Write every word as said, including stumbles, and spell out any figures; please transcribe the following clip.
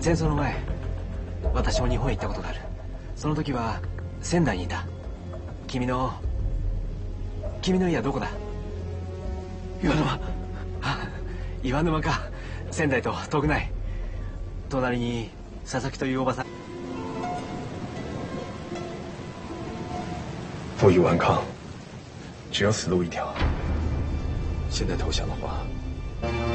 戦争の前私も日本へ行ったことがある。その時は仙台にいた。君の君の家はどこだ？ 岩沼。 あ、岩沼か。仙台と遠くない。隣に佐々木というおばさん。 我有顽抗，只要死路一条。现在投降的话，